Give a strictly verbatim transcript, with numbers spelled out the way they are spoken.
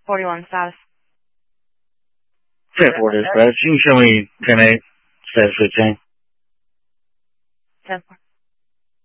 forty-one status. ten four dispatch. You can show me ten eight, status fifteen. ten four.